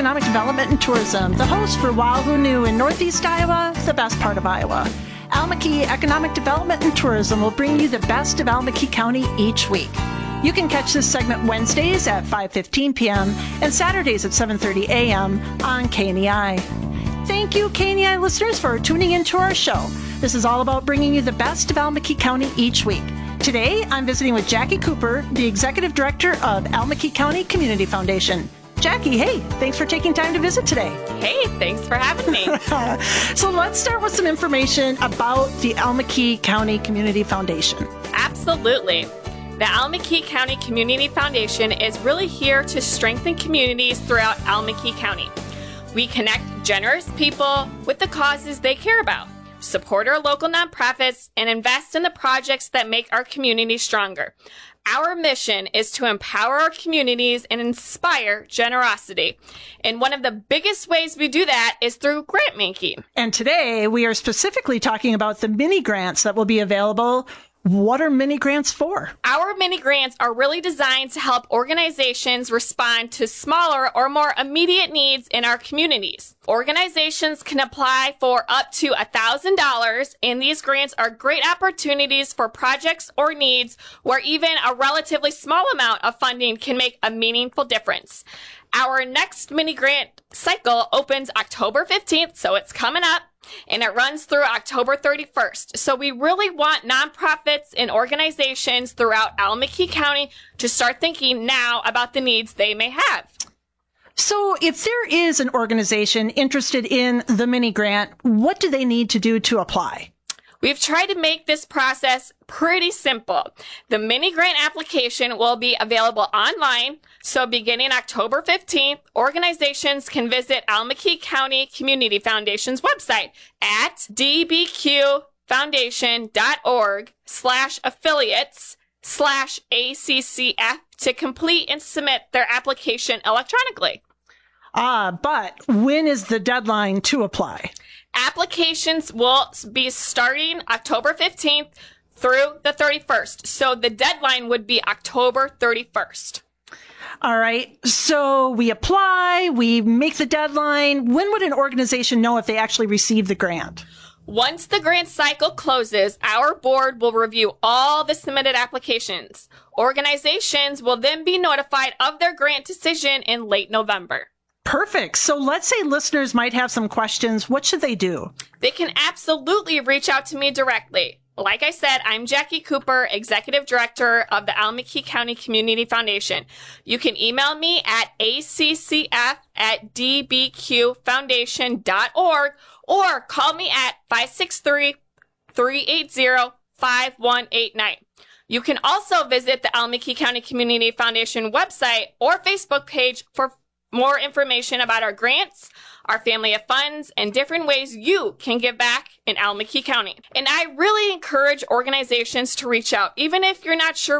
Economic Development and Tourism, the host for Wow Who Knew in Northeast Iowa, the best part of Iowa. Al-McKee Economic Development and Tourism will bring you the best of Al-McKee County each week. You can catch this segment Wednesdays at 5:15 p.m. and Saturdays at 7:30 a.m. on KNEI. Thank you, KNEI listeners, for tuning into our show. This is all about bringing you the best of Al-McKee County each week. Today, I'm visiting with Jackie Cooper, the Executive Director of Al-McKee County Community Foundation. Jackie, hey, thanks for taking time to visit today. Hey, thanks for having me. So let's start with some information about the Al-McKee County Community Foundation. Absolutely. The Al-McKee County Community Foundation is really here to strengthen communities throughout Al-McKee County. We connect generous people with the causes they care about, support our local nonprofits, and invest in the projects that make our community stronger. Our mission is to empower our communities and inspire generosity. And one of the biggest ways we do that is through grant making. And today we are specifically talking about the mini grants that will be available. What are mini grants for? Our mini grants are really designed to help organizations respond to smaller or more immediate needs in our communities. Organizations can apply for up to $1,000, and these grants are great opportunities for projects or needs where even a relatively small amount of funding can make a meaningful difference. Our next mini grant cycle opens October 15th, so it's coming up. And it runs through October 31st. So we really want nonprofits and organizations throughout Al-McKee County to start thinking now about the needs they may have. So if there is an organization interested in the mini grant, what do they need to do to apply? We've tried to make this process pretty simple. The mini grant application will be available online. So beginning October 15th, organizations can visit Al-McKee County Community Foundation's website at dbqfoundation.org/affiliates/ACCF to complete and submit their application electronically. But when is the deadline to apply? Applications will be starting October 15th through the 31st. So the deadline would be October 31st. All right. So we apply, we make the deadline. When would an organization know if they actually received the grant? Once the grant cycle closes, our board will review all the submitted applications. Organizations will then be notified of their grant decision in late November. Perfect. So let's say listeners might have some questions. What should they do? They can absolutely reach out to me directly. Like I said, I'm Jackie Cooper, Executive Director of the Al-McKee County Community Foundation. You can email me at accf@dbqfoundation.org or call me at 563-380-5189. You can also visit the Al-McKee County Community Foundation website or Facebook page for more information about our grants, our family of funds, and different ways you can give back in Al-McKee County. And I really encourage organizations to reach out, even if you're not sure